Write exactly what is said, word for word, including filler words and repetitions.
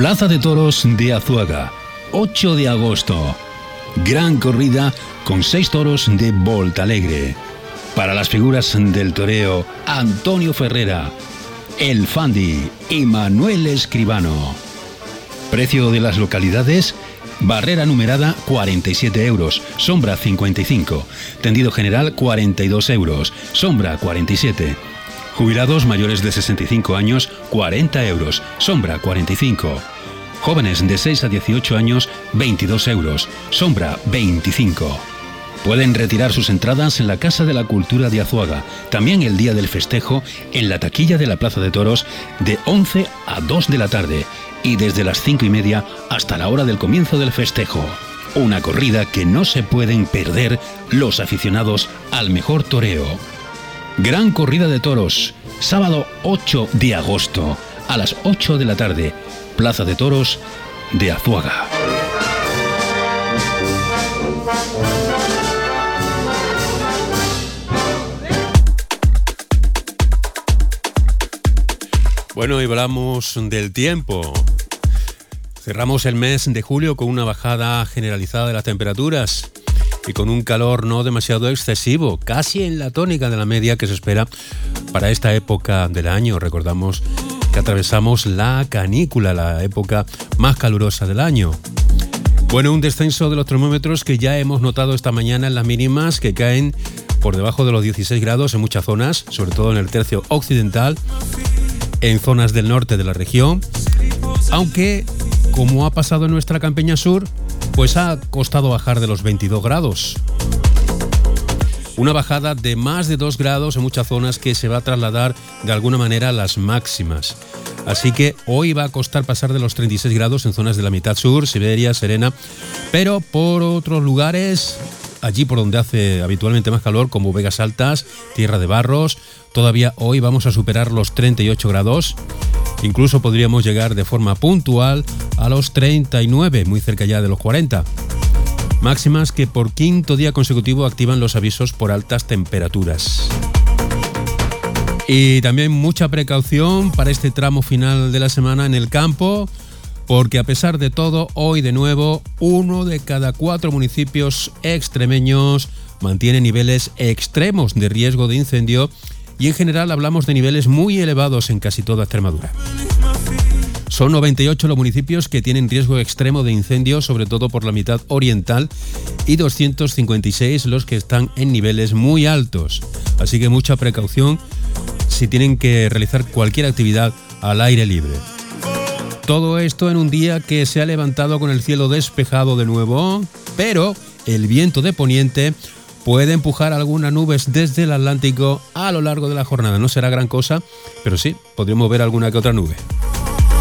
Plaza de Toros de Azuaga, ocho de agosto. Gran corrida con seis toros de Volta Alegre. Para las figuras del toreo, Antonio Ferrera, El Fandi y Manuel Escribano. Precio de las localidades: barrera numerada cuarenta y siete euros, sombra cincuenta y cinco, tendido general cuarenta y dos euros, sombra cuarenta y siete. Jubilados mayores de sesenta y cinco años, cuarenta euros, sombra cuarenta y cinco. Jóvenes de seis a dieciocho años, veintidós euros, sombra veinticinco. Pueden retirar sus entradas en la Casa de la Cultura de Azuaga, también el día del festejo en la taquilla de la Plaza de Toros de once a dos de la tarde y desde las cinco y media hasta la hora del comienzo del festejo. Una corrida que no se pueden perder los aficionados al mejor toreo. Gran corrida de toros, sábado ocho de agosto, a las ocho de la tarde, Plaza de Toros de Azuaga. Bueno, y hablamos del tiempo. Cerramos el mes de julio con una bajada generalizada de las temperaturas y con un calor no demasiado excesivo, casi en la tónica de la media que se espera para esta época del año. Recordamos que atravesamos la canícula, la época más calurosa del año. Bueno, un descenso de los termómetros que ya hemos notado esta mañana en las mínimas, que caen por debajo de los dieciséis grados en muchas zonas, sobre todo en el tercio occidental, en zonas del norte de la región, aunque, como ha pasado en nuestra campiña sur, pues ha costado bajar de los veintidós grados. Una bajada de más de dos grados en muchas zonas que se va a trasladar de alguna manera a las máximas. Así que hoy va a costar pasar de los treinta y seis grados en zonas de la mitad sur, Siberia, Serena, pero por otros lugares, allí por donde hace habitualmente más calor, como Vegas Altas, Tierra de Barros, todavía hoy vamos a superar los treinta y ocho grados. Incluso podríamos llegar de forma puntual a los treinta y nueve, muy cerca ya de los cuarenta. Máximas que por quinto día consecutivo activan los avisos por altas temperaturas. Y también mucha precaución para este tramo final de la semana en el campo, porque a pesar de todo, hoy de nuevo, uno de cada cuatro municipios extremeños mantiene niveles extremos de riesgo de incendio y en general hablamos de niveles muy elevados en casi toda Extremadura. Son noventa y ocho los municipios que tienen riesgo extremo de incendio, sobre todo por la mitad oriental, y doscientos cincuenta y seis los que están en niveles muy altos. Así que mucha precaución si tienen que realizar cualquier actividad al aire libre. Todo esto en un día que se ha levantado con el cielo despejado de nuevo, pero el viento de poniente puede empujar algunas nubes desde el Atlántico a lo largo de la jornada. No será gran cosa, pero sí, podremos ver alguna que otra nube.